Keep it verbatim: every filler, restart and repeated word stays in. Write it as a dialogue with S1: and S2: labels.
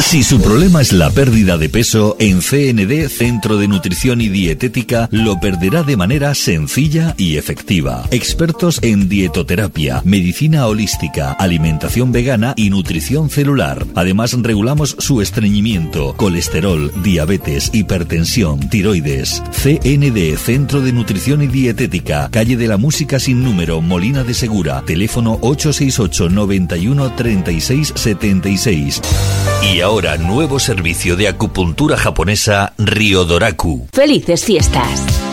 S1: Si su problema es la pérdida de peso, en C N D, Centro de Nutrición y Dietética, lo perderá de manera sencilla y efectiva. Expertos en dietoterapia, medicina holística, alimentación vegana y nutrición celular. Además, regulamos su estreñimiento, colesterol, diabetes, hipertensión, tiroides. C N D, Centro de Nutrición y Dietética, calle de la Música sin número, Molina de Segura, teléfono ocho seis ocho, noventa y uno, treinta y seis setenta y seis. Y ahora, nuevo servicio de acupuntura japonesa Ryodoraku.
S2: ¡Felices fiestas!